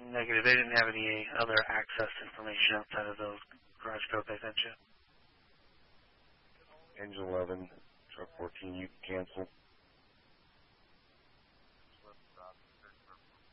Negative. They didn't have any other access information outside of those garage codes I sent you. Engine 11, truck 14, you can cancel.